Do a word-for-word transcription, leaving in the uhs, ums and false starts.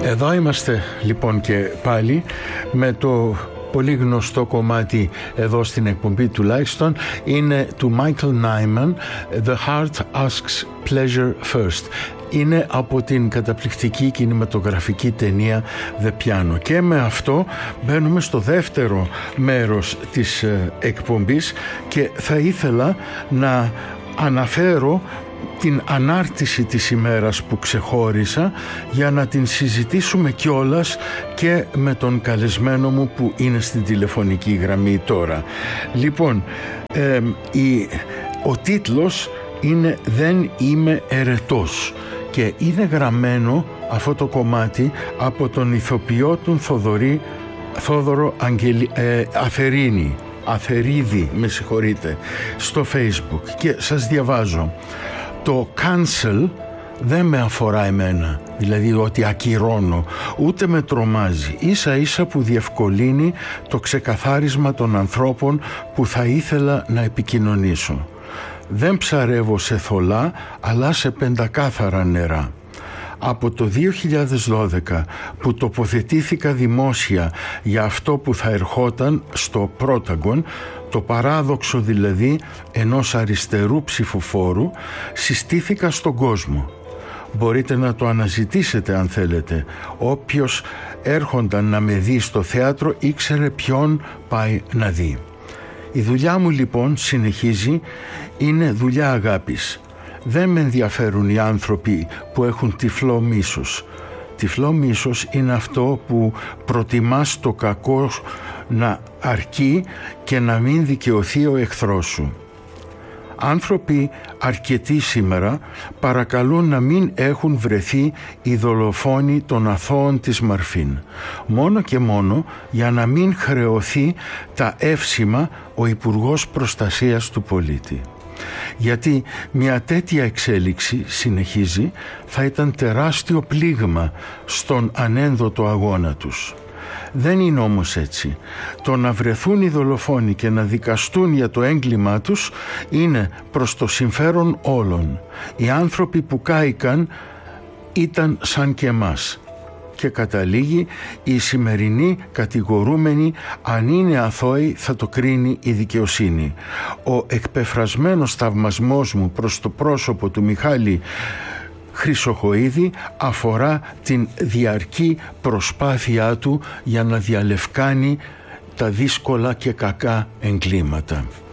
Εδώ είμαστε λοιπόν και πάλι με το πολύ γνωστό κομμάτι εδώ στην εκπομπή τουλάχιστον, είναι του Michael Nyman, The Heart Asks Pleasure First. Είναι από την καταπληκτική κινηματογραφική ταινία The Piano. Και με αυτό μπαίνουμε στο δεύτερο μέρος της εκπομπής και θα ήθελα να αναφέρω την ανάρτηση της ημέρας που ξεχώρισα για να την συζητήσουμε κιόλας και με τον καλεσμένο μου που είναι στην τηλεφωνική γραμμή τώρα. Λοιπόν, ε, η, ο τίτλος είναι «Δεν είμαι ερετός» και είναι γραμμένο αυτό το κομμάτι από τον ηθοποιό του Θοδωρή, Θόδωρο Αγγελι, ε, Αθερίνη, Αθερίδη, με συγχωρείτε, στο Facebook, και σας διαβάζω. Το cancel δεν με αφορά εμένα, δηλαδή ότι ακυρώνω, ούτε με τρομάζει, ίσα ίσα που διευκολύνει το ξεκαθάρισμα των ανθρώπων που θα ήθελα να επικοινωνήσω. Δεν ψαρεύω σε θολά, αλλά σε πεντακάθαρα νερά. Από το δύο χιλιάδες δώδεκα που τοποθετήθηκα δημόσια για αυτό που θα ερχόταν στο Πρόταγκον, το παράδοξο δηλαδή ενός αριστερού ψηφοφόρου, συστήθηκα στον κόσμο. Μπορείτε να το αναζητήσετε αν θέλετε. Όποιος έρχονταν να με δει στο θέατρο ήξερε ποιον πάει να δει. Η δουλειά μου λοιπόν, συνεχίζει, είναι δουλειά αγάπης. Δεν με ενδιαφέρουν οι άνθρωποι που έχουν τυφλό μίσος. Τυφλό μίσος είναι αυτό που προτιμάς το κακό να αρκεί και να μην δικαιωθεί ο εχθρός σου. Άνθρωποι αρκετοί σήμερα παρακαλούν να μην έχουν βρεθεί οι δολοφόνοι των αθώων της Μαρφίν, μόνο και μόνο για να μην χρεωθεί τα εύσημα ο Υπουργός Προστασίας του Πολίτη. Γιατί μια τέτοια εξέλιξη, συνεχίζει, θα ήταν τεράστιο πλήγμα στον ανένδοτο αγώνα τους. Δεν είναι όμως έτσι. Το να βρεθούν οι δολοφόνοι και να δικαστούν για το έγκλημά τους είναι προς το συμφέρον όλων. Οι άνθρωποι που κάηκαν ήταν σαν και εμάς. Και καταλήγει, οι σημερινοί κατηγορούμενοι, αν είναι αθώοι, θα το κρίνει η δικαιοσύνη. Ο εκπεφρασμένος θαυμασμός μου προς το πρόσωπο του Μιχάλη Χρυσοχοΐδη αφορά την διαρκή προσπάθειά του για να διαλευκάνει τα δύσκολα και κακά εγκλήματα.